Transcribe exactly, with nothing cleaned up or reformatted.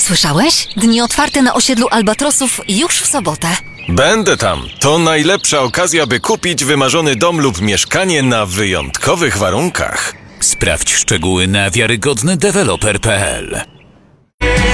Słyszałeś? Dni otwarte na osiedlu Albatrosów już w sobotę. Będę tam. To najlepsza okazja, by kupić wymarzony dom lub mieszkanie na wyjątkowych warunkach. Sprawdź szczegóły na wiarygodny deweloper kropka p l.